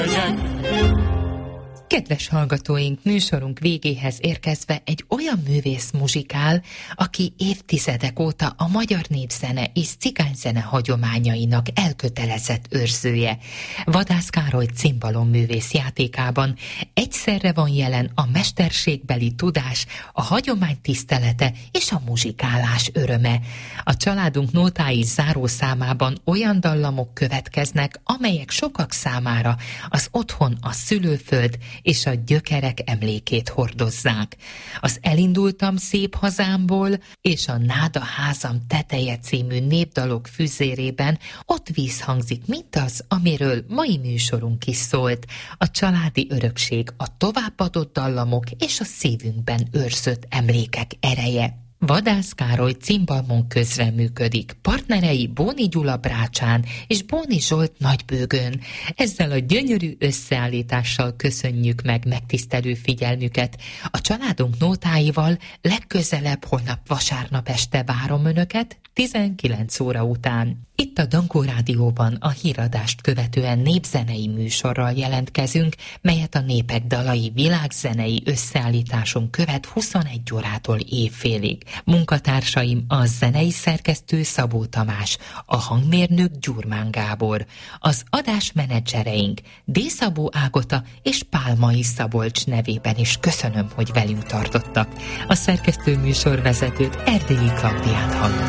Kedves hallgatóink, műsorunk végéhez érkezve egy olyan művész muzsikál, aki évtizedek óta a magyar népzene és cigányzene hagyományainak elkötelezett őrzője. Vadász Károly cimbalom-művész játékában egyszerre van jelen a mesterségbeli tudás, a hagyomány tisztelete és a muzsikálás öröme. A családunk nótái zárószámában olyan dallamok következnek, amelyek sokak számára az otthon, a szülőföld és a gyökerek emlékét hordozzák. Az Elindultam szép hazámból és a Náda házam teteje című népdalok füzérében ott vízhangzik mindaz, amiről mai műsorunk is szólt. A családi örökség, a továbbadott dallamok és a szívünkben őrzött emlékek ereje. Vadász Károly cimbalmon közreműködik, partnerei Bóni Gyula Brácsán és Bóni Zsolt Nagybőgön. Ezzel a gyönyörű összeállítással köszönjük meg megtisztelő figyelmüket. A családunk nótáival legközelebb holnap vasárnap este várom Önöket 19 óra után. Itt a Dankó Rádióban a híradást követően népzenei műsorral jelentkezünk, melyet a Népek dalai világzenei összeállításunk követ 21 órától éjfélig. Munkatársaim a zenei szerkesztő Szabó Tamás, a hangmérnök Gyurmán Gábor, az adásmenedzsereink D. Szabó Ágota és Pálmai Szabolcs nevében is köszönöm, hogy velünk tartottak. A szerkesztő műsorvezetőt, Erdélyi Klaudiát hallották.